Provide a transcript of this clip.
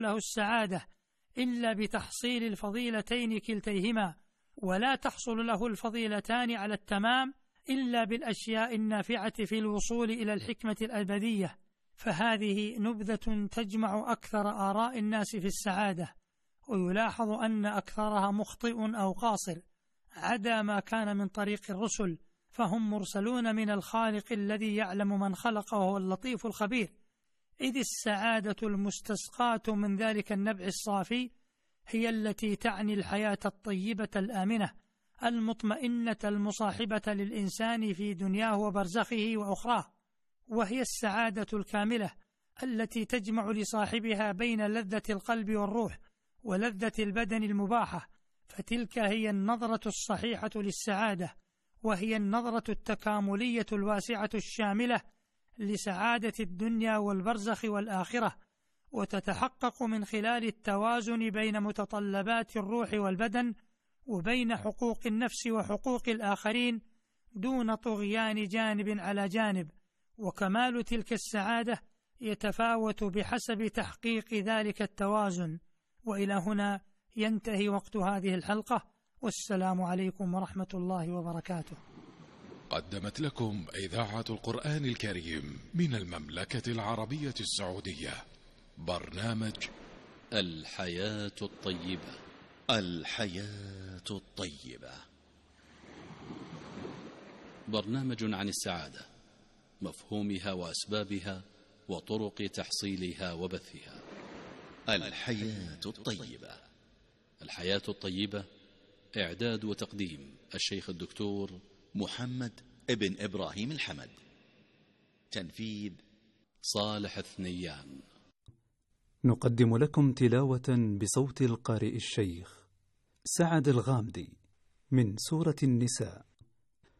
له السعادة إلا بتحصيل الفضيلتين كلتيهما، ولا تحصل له الفضيلتان على التمام إلا بالأشياء النافعة في الوصول إلى الحكمة الأبدية. فهذه نبذة تجمع أكثر آراء الناس في السعادة، ويلاحظ أن أكثرها مخطئ أو قاصر، عدا ما كان من طريق الرسل، فهم مرسلون من الخالق الذي يعلم من خلق وهو اللطيف الخبير. إذ السعادة المستسقاة من ذلك النبع الصافي هي التي تعني الحياة الطيبة الآمنة المطمئنة المصاحبة للإنسان في دنياه وبرزخه وأخراه، وهي السعادة الكاملة التي تجمع لصاحبها بين لذة القلب والروح ولذة البدن المباحة، فتلك هي النظرة الصحيحة للسعادة، وهي النظرة التكاملية الواسعة الشاملة لسعادة الدنيا والبرزخ والآخرة، وتتحقق من خلال التوازن بين متطلبات الروح والبدن وبين حقوق النفس وحقوق الآخرين دون طغيان جانب على جانب. وكمال تلك السعادة يتفاوت بحسب تحقيق ذلك التوازن. وإلى هنا ينتهي وقت هذه الحلقة، والسلام عليكم ورحمة الله وبركاته. قدمت لكم إذاعة القرآن الكريم من المملكة العربية السعودية برنامج الحياة الطيبة. الحياة الطيبة، برنامج عن السعادة، مفهومها وأسبابها وطرق تحصيلها وبثها. الحياة الطيبة. الحياة الطيبة، إعداد وتقديم الشيخ الدكتور محمد ابن إبراهيم الحمد، تنفيذ صالح الثنيان. نقدم لكم تلاوة بصوت القارئ الشيخ سعد الغامدي من سورة النساء.